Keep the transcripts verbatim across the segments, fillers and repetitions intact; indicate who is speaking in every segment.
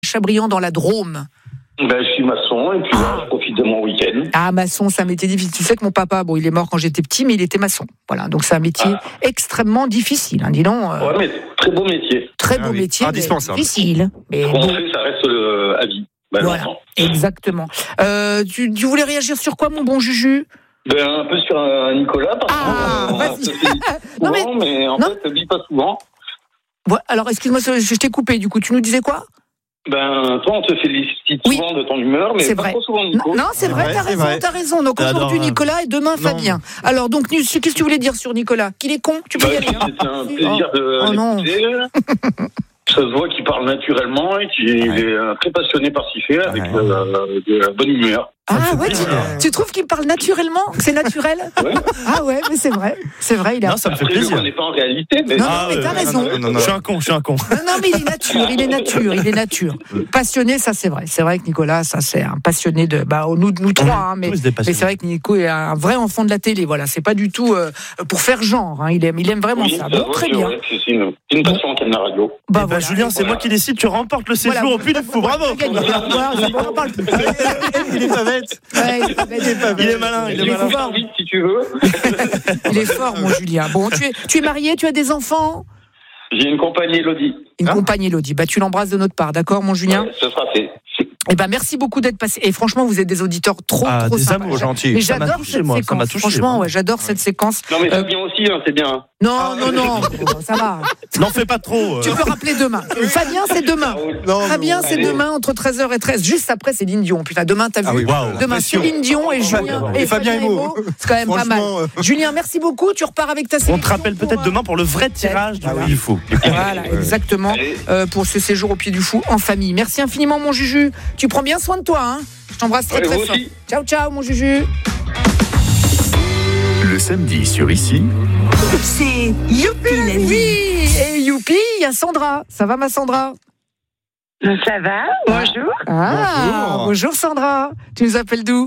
Speaker 1: Chabriand dans la Drôme.
Speaker 2: Ben, je suis maçon et puis là, je profite de mon week-end.
Speaker 1: Ah, maçon, c'est un métier difficile. Tu sais que mon papa, bon, il est mort quand j'étais petit, mais il était maçon. Voilà, donc c'est un métier ah. extrêmement difficile. Hein, dis donc. Euh...
Speaker 2: Ouais, mais très beau métier.
Speaker 1: Très
Speaker 3: ah,
Speaker 1: beau
Speaker 3: oui.
Speaker 1: métier,
Speaker 3: indispensable.
Speaker 1: Mais difficile. Mais
Speaker 2: bon. Fait, ça reste euh, à vie. Ben,
Speaker 1: voilà, longtemps. Exactement. Euh, tu, tu voulais réagir sur quoi, mon bon Juju?
Speaker 2: Ben, un peu sur euh, Nicolas, parce
Speaker 1: ah,
Speaker 2: que euh, ça fait souvent, non, mais, mais en non. fait, ça ne vit pas souvent.
Speaker 1: Ouais, alors, excuse-moi, je t'ai coupé, du coup, tu nous disais quoi?
Speaker 2: Ben, toi, on te félicite
Speaker 1: oui.
Speaker 2: souvent de ton humeur, mais
Speaker 1: c'est
Speaker 2: pas
Speaker 1: vrai.
Speaker 2: trop souvent, Nico.
Speaker 1: Non, c'est vrai, ouais, t'as raison, vrai. t'as raison. Donc aujourd'hui, Nicolas et demain, non. Fabien. Alors, donc, qu'est-ce que tu voulais dire sur Nicolas? Qu'il est con? Tu peux
Speaker 2: bah,
Speaker 1: y aller.
Speaker 2: C'était un plaisir oh. de oh, l'écouter. Ça se voit qu'il parle naturellement et qu'il ouais. est très passionné par ce qu'il fait, avec ouais. euh, de la bonne humeur.
Speaker 1: Ah ouais, tu, tu trouves qu'il parle naturellement? C'est naturel? Ouais. Ah ouais, mais c'est vrai. C'est vrai, il a.
Speaker 3: Non, ça me fait
Speaker 2: Après,
Speaker 3: plaisir.
Speaker 2: On n'est pas en réalité, mais.
Speaker 1: Non, non, mais t'as raison.
Speaker 3: Non, non, non, non. Je suis un con, je suis un con.
Speaker 1: Non, non, mais il est nature, il est nature, il est nature. Passionné, ça c'est vrai. C'est vrai que Nicolas, ça c'est un passionné de. Bah, nous, nous trois, hein, mais, mais c'est vrai que Nico est un vrai enfant de la télé. Voilà, c'est pas du tout euh, pour faire genre. Hein. Il aime, il aime vraiment oui, ça. Bon, très bien.
Speaker 2: Vrai, c'est une, une passion qu'elle a radio.
Speaker 3: Bah, voilà, Julien, c'est moi qui décide. Tu remportes le séjour voilà, au Puy du Fou. Bravo. Il est pas bête. Il est malin, il est malin.
Speaker 2: Fort vite si tu veux.
Speaker 1: Il est fort, mon Julien. Bon, tu es, tu es marié, tu as des enfants?
Speaker 2: J'ai une compagne Élodie.
Speaker 1: Une hein? compagne Élodie. Bah, tu l'embrasses de notre part, d'accord, mon Julien?
Speaker 2: Ouais, ce sera fait.
Speaker 1: Eh ben, merci beaucoup d'être passé. Et franchement, vous êtes des auditeurs trop,
Speaker 3: ah,
Speaker 1: trop
Speaker 3: des
Speaker 1: sympas.
Speaker 3: Amours gentils.
Speaker 1: Mais j'adore
Speaker 3: touché,
Speaker 1: cette
Speaker 3: moi.
Speaker 1: séquence.
Speaker 3: Ça m'a touché,
Speaker 1: franchement, ouais, j'adore ouais. cette séquence.
Speaker 2: Non, mais c'est euh... bien aussi, hein, c'est bien.
Speaker 1: Non, ah, non, non, ça va.
Speaker 3: N'en fais pas trop.
Speaker 1: Tu peux rappeler demain. Fabien, c'est demain. Non, Fabien, c'est allez. demain entre treize heures et treize. Juste après, c'est Céline Dion. Putain, demain, t'as vu. Ah oui, wow, demain, Céline Dion et Julien et Fabien Emo. C'est quand même pas mal. Julien, merci beaucoup. Tu repars avec ta Céline.
Speaker 3: On te rappelle peut-être demain pour le vrai tirage du Puy du Fou.
Speaker 1: Voilà, exactement. Pour ce séjour au Puy du Fou en famille. Merci infiniment, mon Juju. Tu prends bien soin de toi, hein. Je t'embrasse très très fort. Ciao, ciao, mon Juju.
Speaker 4: Le samedi sur Ici.
Speaker 1: C'est Youpi, la vie. Oui, et Youpi, il y a Sandra. Ça va, ma Sandra?
Speaker 5: Ça va, bonjour.
Speaker 1: Ah, bonjour. Bonjour Sandra. Tu nous appelles d'où?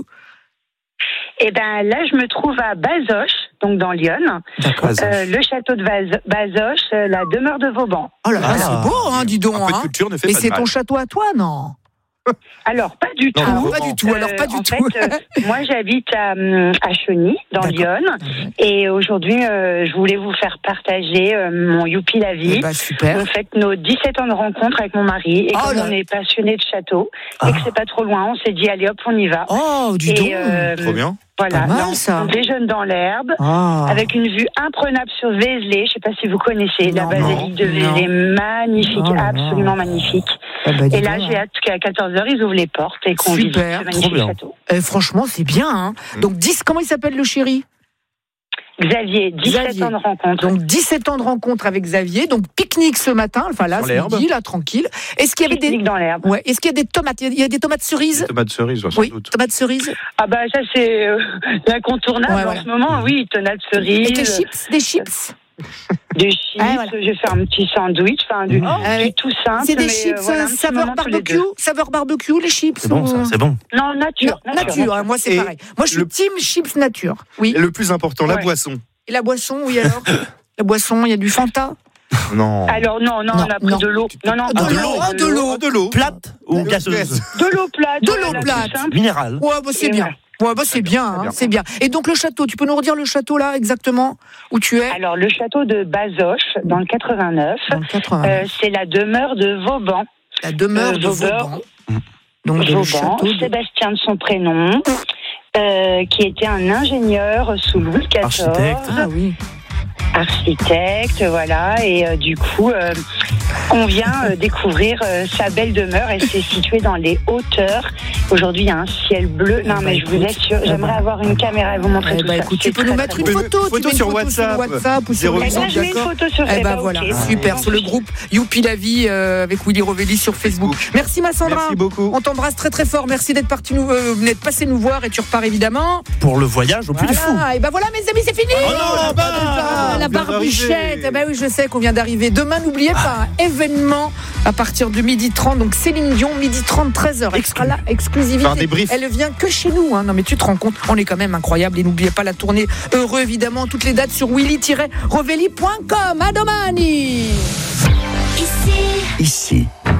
Speaker 5: Eh ben là, je me trouve à Bazoches, donc dans l'Yonne. Euh, le château de Vaz- Bazoches, la demeure de Vauban.
Speaker 1: Oh là là, ah, c'est beau, hein, dis donc.
Speaker 3: Un peu de
Speaker 1: hein.
Speaker 3: culture ne fait
Speaker 1: Et
Speaker 3: pas
Speaker 1: c'est
Speaker 3: de mal.
Speaker 1: ton château à toi, non?
Speaker 5: Alors, pas du tout.
Speaker 1: Non, non, pas du tout. Alors, pas du
Speaker 5: euh, en
Speaker 1: tout.
Speaker 5: fait, euh, moi, j'habite à, à Chauny, dans l'Yonne. Et aujourd'hui, euh, je voulais vous faire partager euh, mon Youpi la vie.
Speaker 1: Eh ben, super.
Speaker 5: On fête nos dix-sept ans de rencontre avec mon mari. Et oh comme là. on est passionné de château, ah. et que c'est pas trop loin, on s'est dit, allez hop, on y va.
Speaker 1: Oh, dis donc. Euh,
Speaker 3: trop bien.
Speaker 5: Voilà,
Speaker 1: mal, ça.
Speaker 5: on déjeune dans l'herbe,
Speaker 1: ah.
Speaker 5: avec une vue imprenable sur Vézelay. Je ne sais pas si vous connaissez non, la basilique de Vézelay, magnifique,
Speaker 1: oh
Speaker 5: absolument non. magnifique.
Speaker 1: Eh ben,
Speaker 5: et là, j'ai hâte qu'à quatorze heures, ils ouvrent les portes et qu'on visite ce magnifique château.
Speaker 1: Eh, franchement, c'est bien. Hein. Mmh. Donc, dix, comment il s'appelle le chéri?
Speaker 5: Xavier, dix-sept Xavier. ans de rencontre.
Speaker 1: Donc dix-sept ans de rencontre avec Xavier. Donc pique-nique ce matin, enfin là, ce midi, là, tranquille. Est-ce qu'il y avait
Speaker 5: pique-nique
Speaker 1: des
Speaker 5: dans l'herbe.
Speaker 1: Ouais. Est-ce qu'il y a des tomates? Il y a des tomates cerises. Des
Speaker 3: tomates cerises, sans
Speaker 1: oui,
Speaker 3: doute.
Speaker 1: Tomates cerises.
Speaker 5: Ah bah ça c'est euh, l'incontournable ouais, voilà. en ce moment. Oui, tomates cerises.
Speaker 1: Et des chips, des chips.
Speaker 5: Des chips, ah, voilà. Je vais faire un petit sandwich, enfin du, oh, du tout simple.
Speaker 1: C'est des
Speaker 5: mais,
Speaker 1: chips
Speaker 5: euh, voilà,
Speaker 1: saveur barbecue, saveur barbecue, les chips.
Speaker 3: C'est bon, ça, c'est bon.
Speaker 5: Non, nature.
Speaker 1: Non, nature, nature. Hein, moi c'est et pareil. Moi je suis le... team chips nature. Oui.
Speaker 3: Et le plus important, la ouais. boisson.
Speaker 1: Et la boisson, oui alors. La boisson, il y a du Fanta.
Speaker 3: Non.
Speaker 5: Alors non, non, non on a pris non. de l'eau. Non, non,
Speaker 1: de, ah, de l'eau, ah, de l'eau,
Speaker 3: de l'eau. Plate ou gazeuse?
Speaker 5: De l'eau plate.
Speaker 1: De l'eau plate.
Speaker 3: Minérale.
Speaker 1: Ouais, bah c'est bien. Ouais, bah c'est bien, hein, c'est bien. Et donc le château, tu peux nous redire le château là exactement où tu es?
Speaker 5: Alors le château de Bazoches dans le quatre-vingt-neuf.
Speaker 1: Dans le quatre-vingt-neuf.
Speaker 5: Euh, c'est la demeure de Vauban.
Speaker 1: La demeure euh, de Vauban. Vauban. Donc
Speaker 5: Vauban,
Speaker 1: le château de...
Speaker 5: Sébastien de son prénom, euh, qui était un ingénieur sous Louis quatorze.
Speaker 3: Architecte.
Speaker 1: Ah oui.
Speaker 5: Architecte, voilà, et euh, du coup, euh, on vient euh, découvrir euh, sa belle demeure. Elle s'est située dans les hauteurs. Aujourd'hui, il y a un ciel bleu. Non, bah, mais écoute, je vous assure, j'aimerais bah, avoir une caméra et vous montrer eh tout bah, ça.
Speaker 1: Écoute, tu peux nous mettre une photo,
Speaker 3: photo
Speaker 1: tu
Speaker 3: sur
Speaker 1: une photo
Speaker 3: WhatsApp,
Speaker 1: sur WhatsApp ou sur
Speaker 5: les gens, je mets une photo sur
Speaker 1: eh bah, voilà,
Speaker 5: okay.
Speaker 1: super, sur le groupe Youpi la vie euh, avec Willy Rovelli sur Facebook. Merci ma Sandra.
Speaker 3: Merci beaucoup.
Speaker 1: On t'embrasse très très fort. Merci d'être parti nous, euh, d'être passé nous voir et tu repars évidemment
Speaker 3: pour le voyage au Puy du Fou.
Speaker 1: Et ben voilà mes amis, c'est fini.
Speaker 3: Oh non, bah,
Speaker 1: ah, la barbichette. Eh ben oui, je sais qu'on vient d'arriver. Demain, n'oubliez pas, un événement à partir de midi trente. Donc Céline Dion, midi trente, treize heures. Elle sera là, exclusivité. Elle vient que chez nous. Hein. Non mais tu te rends compte, on est quand même incroyable. Et n'oubliez pas la tournée Heureux, évidemment. Toutes les dates sur willy tiret rovelli point com. À domani.
Speaker 4: Ici. Ici.